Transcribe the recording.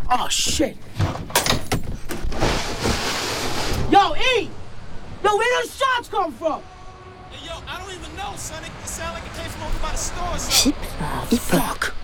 Oh, shit. Yo, E! Yo, where those shots come from? Hey, yo, I don't even know, son. It sound like it came from over by the store or something. Fuck.